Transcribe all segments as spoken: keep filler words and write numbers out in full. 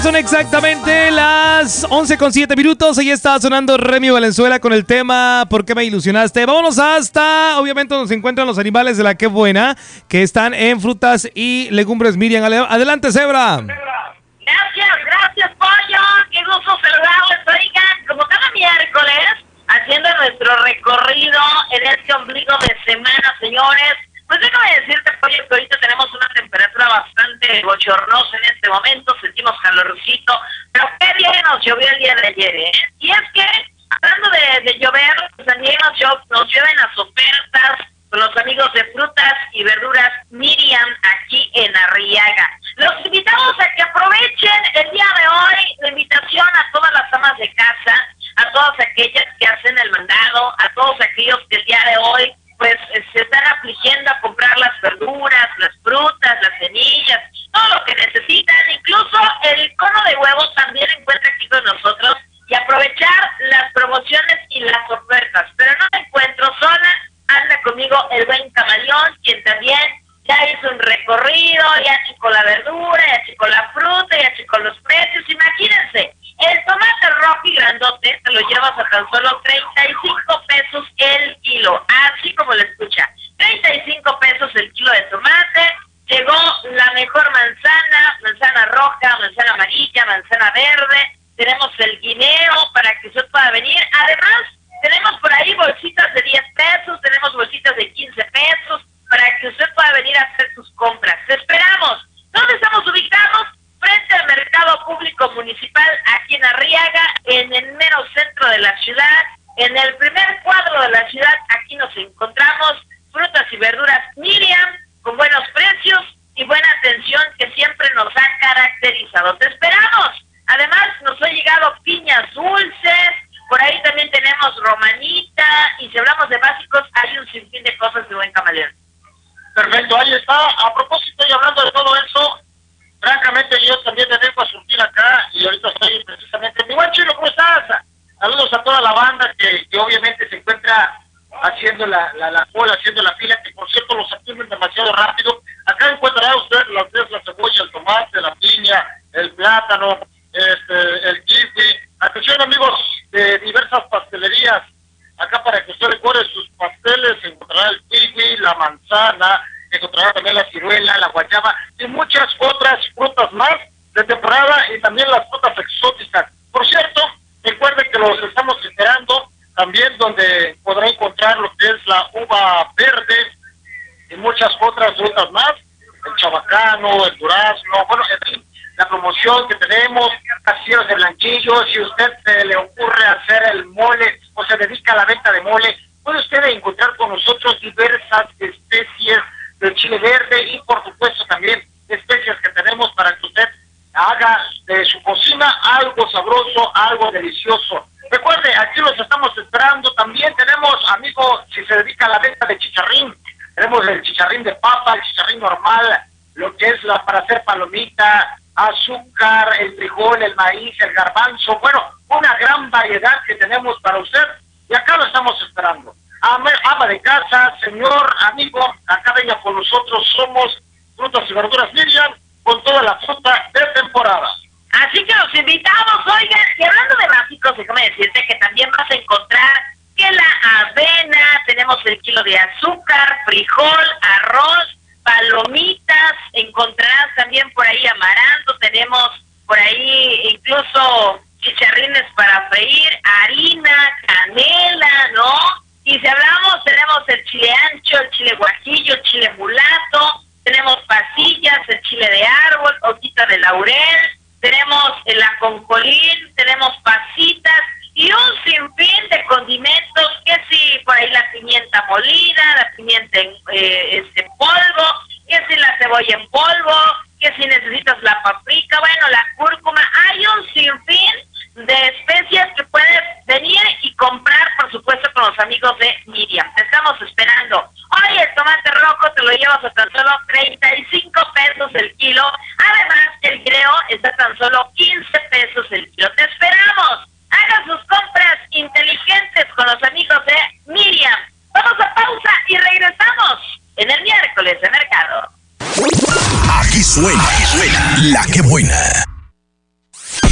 Son exactamente las once con siete minutos. Ahí está sonando Remy Valenzuela con el tema ¿Por qué me ilusionaste? Vámonos hasta, obviamente, donde se encuentran los animales de la Qué Buena, que están en frutas y legumbres. Miriam, adelante, Zebra. Gracias, gracias, Pollo. Qué gusto saludarles. Oigan, como cada miércoles, haciendo nuestro recorrido en este ombligo de semana, señores. Pues déjame decirte, Pollo, que ahorita tenemos una temperatura bastante bochornosa en este momento, sentimos calorcito, pero qué bien nos llovió el día de ayer, ¿eh? Y es que, hablando de, de llover, pues también nos, nos llueven las ofertas con los amigos de frutas y verduras Miriam aquí en Arriaga. Los invitamos a que aprovechen el día de hoy la invitación a todas las amas de casa, a todas aquellas que hacen el mandado, a todos aquellos que el día de hoy pues se están afligiendo a comprar las verduras, las frutas, las semillas, todo lo que necesitan, incluso el cono de huevos también encuentra aquí con nosotros y aprovechar las promociones y las ofertas. Pero no me encuentro sola, anda conmigo el buen Camaleón, quien también ya hizo un recorrido, ya checó la verdura, ya checó la fruta, ya checó los precios. Imagínense, el tomate rojo y grandote te lo llevas a tan solo treinta y cinco pesos el kilo, así como lo escucha, treinta y cinco pesos el kilo de tomate. Llegó la mejor manzana, manzana roja, manzana amarilla, manzana verde, tenemos el guineo para que usted pueda venir. Además, tenemos por ahí bolsitas de diez pesos, tenemos bolsitas de quince pesos, para que usted pueda venir a hacer sus compras. ¡Te esperamos! ¿Dónde estamos ubicados? Frente al Mercado Público Municipal, aquí en Arriaga, en el mero centro de la ciudad, en el primer cuadro de la ciudad. Aquí nos encontramos, frutas y verduras Miriam, con buenos precios y buena atención que siempre nos ha caracterizado. ¡Te esperamos! Además, nos ha llegado piñas dulces, por ahí también tenemos romanita, y si hablamos de básicos, hay un sinfín de cosas de buen Camaleón. Perfecto, ahí está. A propósito, y hablando de todo eso, francamente yo también me vengo a surtir acá y ahorita estoy precisamente... Mi buen Chilo, ¿cómo estás? Saludos a toda la banda que, que obviamente se encuentra haciendo la, la, la cola, haciendo la fila, que por cierto los atienden demasiado rápido. Acá encontrará usted las tres, la cebolla, el tomate, la piña, el plátano, este, el kiwi. Atención, amigos de diversas pastelerías. Acá para que usted recuerde sus pasteles, encontrará el kiwi, la manzana, encontrará también la ciruela, la guayaba y muchas otras frutas más de temporada y también las frutas exóticas. Por cierto, recuerde que los estamos esperando también donde podrá encontrar lo que es la uva verde y muchas otras frutas más, el chabacano, el durazno, bueno, en fin, la promoción que tenemos, casillas de blanquillo. Si usted se le ocurre hacer el mole o se dedica a la venta de mole, puede usted encontrar con nosotros diversas especies de chile verde y por supuesto también especies que tenemos para que usted haga de su cocina algo sabroso, algo delicioso. Recuerde, aquí los estamos esperando. También tenemos, amigo, si se dedica a la venta de chicharrín, tenemos el chicharrín de papa, el chicharrín normal, lo que es la para hacer palomita, azúcar, el frijol, el maíz, el garbanzo, bueno, una gran variedad que tenemos para usted y acá lo estamos esperando. Ama, ama de casa, señor, amigo, acá venga con nosotros, somos Frutas y Verduras Miriam, con toda la fruta de temporada. Así que los invitamos, oigan, y hablando de básicos, déjame decirte que también vas a encontrar que la avena, tenemos el kilo de azúcar, frijol, arroz, palomitas, encontrarás también por ahí amaranto, tenemos por ahí incluso chicharrines para freír, harina, canela, ¿no? Y si hablamos, tenemos el chile ancho, el chile guajillo, el chile mulato, tenemos pasillas, el chile de árbol, hojita de laurel, tenemos el ajonjolín, tenemos pasitas y un sinfín de condimentos, que si por ahí la pimienta molida, la pimienta en eh, este polvo, que si la cebolla en polvo, que si necesitas la paprika, bueno, la cúrcuma, hay un sinfín de especias que puedes venir y comprar, por supuesto, con los amigos de Miriam. Te estamos esperando. Oye, el tomate rojo te lo llevas a tan solo treinta y cinco pesos el kilo. Además, el guineo está a tan solo quince pesos el kilo. ¡Te esperamos! Haga sus compras inteligentes con los amigos de Miriam. Vamos a pausa y regresamos en el miércoles de mercado. Aquí suena, aquí suena La Qué Buena.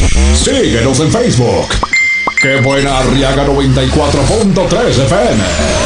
Síguenos en Facebook. ¡Qué buena Arriaga noventa y cuatro punto tres F M!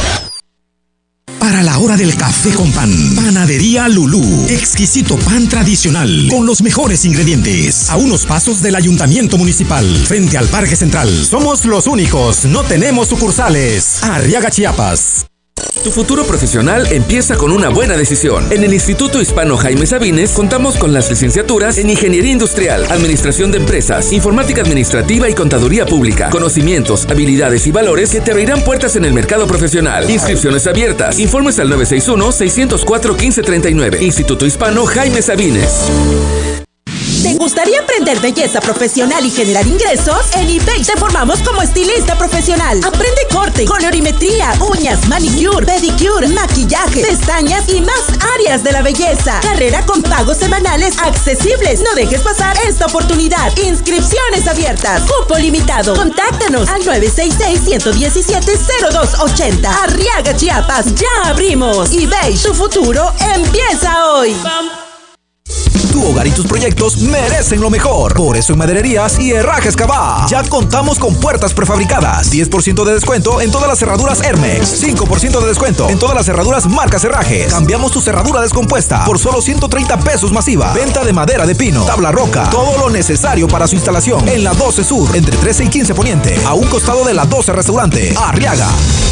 Para la hora del café con pan, Panadería Lulú. Exquisito pan tradicional con los mejores ingredientes. A unos pasos del Ayuntamiento Municipal, frente al Parque Central. Somos los únicos, no tenemos sucursales. Arriaga, Chiapas. Tu futuro profesional empieza con una buena decisión. En el Instituto Hispano Jaime Sabines contamos con las licenciaturas en Ingeniería Industrial, Administración de Empresas, Informática Administrativa y Contaduría Pública. Conocimientos, habilidades y valores que te abrirán puertas en el mercado profesional. Inscripciones abiertas. Informes al nueve seis uno, seis cero cuatro, uno cinco tres nueve. Instituto Hispano Jaime Sabines. ¿Te gustaría aprender belleza profesional y generar ingresos? En eBay te formamos como estilista profesional. Aprende corte, colorimetría, uñas, manicure, pedicure, maquillaje, pestañas y más áreas de la belleza. Carrera con pagos semanales accesibles. No dejes pasar esta oportunidad. Inscripciones abiertas. Cupo limitado. Contáctanos al nueve seis seis, uno uno siete, cero dos ocho cero. Arriaga, Chiapas. Ya abrimos. eBay, tu futuro empieza hoy. Tu hogar y tus proyectos merecen lo mejor. Por eso en Madererías y Herrajes Cabá ya contamos con puertas prefabricadas, diez por ciento de descuento en todas las cerraduras Hermex, cinco por ciento de descuento en todas las cerraduras marcas Herrajes. Cambiamos tu cerradura descompuesta por solo ciento treinta pesos masiva. Venta de madera de pino, tabla roca, todo lo necesario para su instalación en la doce Sur, entre trece y quince Poniente, a un costado de la doce Restaurante, Arriaga.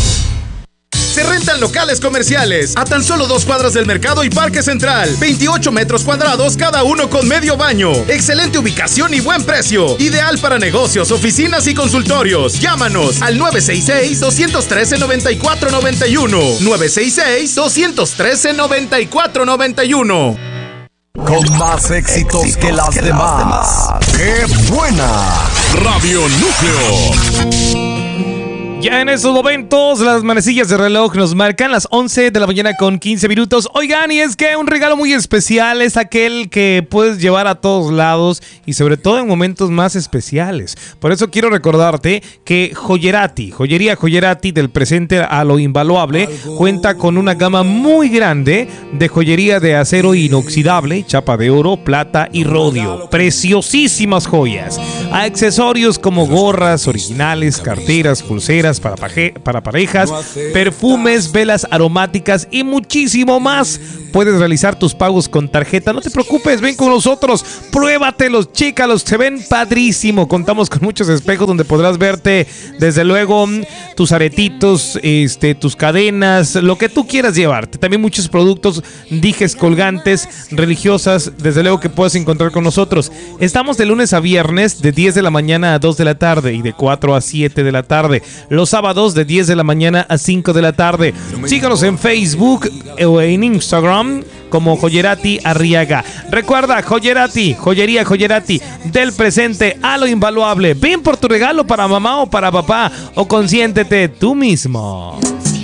Se rentan locales comerciales a tan solo dos cuadras del mercado y Parque Central. veintiocho metros cuadrados cada uno con medio baño. Excelente ubicación y buen precio. Ideal para negocios, oficinas y consultorios. Llámanos al nueve seis seis, dos uno tres, nueve cuatro nueve uno. nueve seis seis, dos uno tres, nueve cuatro nueve uno. Con más éxitos, éxitos que, las, que demás. las demás. ¡Qué buena! Radio Núcleo. Ya en estos momentos las manecillas de reloj nos marcan las once de la mañana con quince minutos. Oigan, y es que un regalo muy especial es aquel que puedes llevar a todos lados y sobre todo en momentos más especiales. Por eso quiero recordarte que Joyerati, Joyería Joyerati, del presente a lo invaluable, cuenta con una gama muy grande de joyería de acero inoxidable, chapa de oro, plata y rodio. Preciosísimas joyas. Accesorios como gorras originales, carteras, pulseras para, paje, para parejas, perfumes, velas aromáticas y muchísimo más. Puedes realizar tus pagos con tarjeta. No te preocupes, ven con nosotros, pruébatelos, chécalos, se ven padrísimo. Contamos con muchos espejos donde podrás verte, desde luego, tus aretitos, este, tus cadenas, lo que tú quieras llevarte. También muchos productos, dijes colgantes, religiosas, desde luego que puedes encontrar con nosotros. Estamos de lunes a viernes de diez de la mañana a dos de la tarde y de cuatro a siete de la tarde. Los sábados de diez de la mañana a cinco de la tarde. Síganos en Facebook o en Instagram como Joyerati Arriaga. Recuerda, Joyerati, Joyería Joyerati, del presente a lo invaluable. Ven por tu regalo para mamá o para papá o consiéntete tú mismo.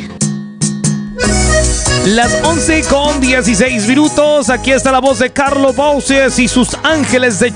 Las once con dieciséis minutos. Aquí está la voz de Carlos Bauces y sus Ángeles de